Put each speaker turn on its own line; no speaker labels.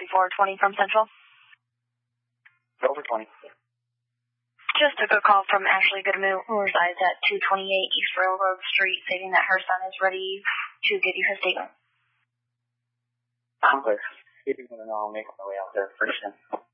420 from Central.
Over 20.
Just took a call from Ashley Goodmoo, who resides at 228 East Railroad Street, stating that her son is ready to give you his statement.
I'm clear. If you want to know, I'll make my way out there first.